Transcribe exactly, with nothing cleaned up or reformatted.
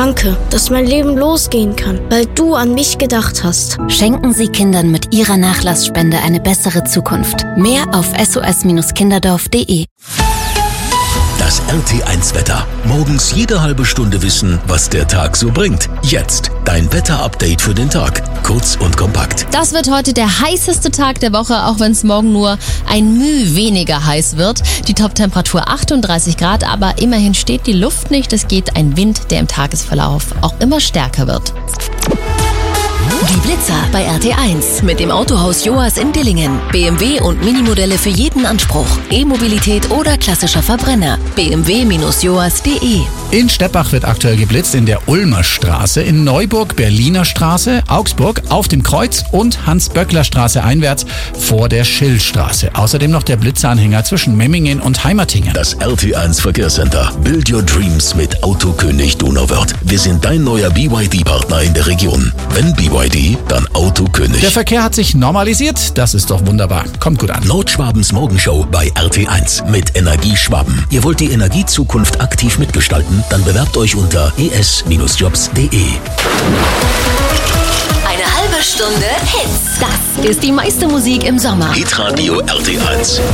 Danke, dass mein Leben losgehen kann, weil du an mich gedacht hast. Schenken Sie Kindern mit Ihrer Nachlassspende eine bessere Zukunft. Mehr auf s o s kinderdorf punkt d e. Das R T eins Wetter. Morgens jede halbe Stunde wissen, was der Tag so bringt. Jetzt dein Wetter-Update für den Tag. Kurz und kompakt. Das wird heute der heißeste Tag der Woche, auch wenn es morgen nur ein Müh weniger heiß wird. Die Toptemperatur achtunddreißig Grad, aber immerhin steht die Luft nicht. Es geht ein Wind, der im Tagesverlauf auch immer stärker wird. Die Blitzer bei R T eins mit dem Autohaus Joas in Dillingen. B M W und Minimodelle für jeden Anspruch. E-Mobilität oder klassischer Verbrenner. b m w Bindestrich joas punkt d e. In Steppach wird aktuell geblitzt in der Ulmer Straße, in Neuburg Berliner Straße, Augsburg auf dem Kreuz und Hans-Böckler-Straße einwärts vor der Schillstraße. Außerdem noch der Blitzeranhänger zwischen Memmingen und Heimertingen. Das R T eins Verkehrscenter. Build your dreams mit Autokönig Donauwörth. Wir sind dein neuer B Y D-Partner in der Region. Wenn B Y D, dann Autokönig. Der Verkehr hat sich normalisiert, das ist doch wunderbar. Kommt gut an. Nordschwabens Morgenshow bei R T eins mit Energie Schwaben. Ihr wollt die Energiezukunft aktiv mitgestalten? Dann bewerbt euch unter e s jobs punkt d e. Eine halbe Stunde Hits. Das ist die meiste Musik im Sommer. Hitradio R T eins.